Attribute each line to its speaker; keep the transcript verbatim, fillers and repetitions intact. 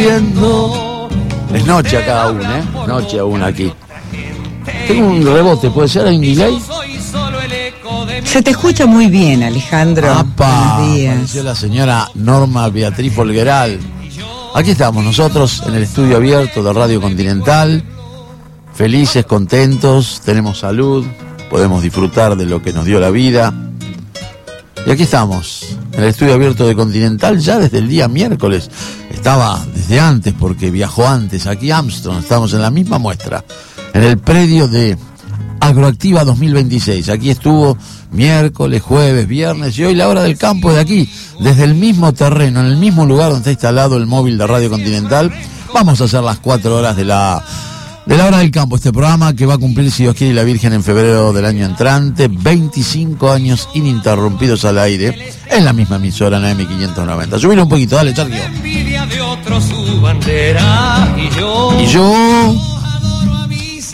Speaker 1: sufriendo. Es noche acá aún, ¿eh? Noche aún aquí. Tengo un rebote, ¿puede ser en delay?
Speaker 2: Se te escucha muy bien, Alejandro.
Speaker 1: ¡Apa!
Speaker 2: Buenos días.
Speaker 1: Apareció la señora Norma Beatriz Folgueral. Aquí estamos nosotros en el estudio abierto de Radio Continental. Felices, contentos, tenemos salud, podemos disfrutar de lo que nos dio la vida. Y aquí estamos, en el estudio abierto de Continental, ya desde el día miércoles. Estaba desde antes, porque viajó antes, aquí Armstrong, estamos en la misma muestra, en el predio de Agroactiva dos mil veintiséis. Aquí estuvo miércoles, jueves, viernes, y hoy la hora del campo es de aquí, desde el mismo terreno, en el mismo lugar donde está instalado el móvil de Radio Continental. Vamos a hacer las cuatro horas de la... de la hora del campo, este programa que va a cumplir, si Dios quiere, y la Virgen, en febrero del año entrante, veinticinco años ininterrumpidos al aire, en la misma emisora, en M quinientos noventa. Subile un poquito, dale, Charquio. Y yo...